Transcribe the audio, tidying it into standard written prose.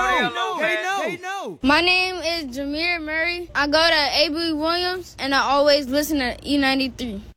know. My name is Jameer Murray. I go to A.B. Williams, and I always listen to E93.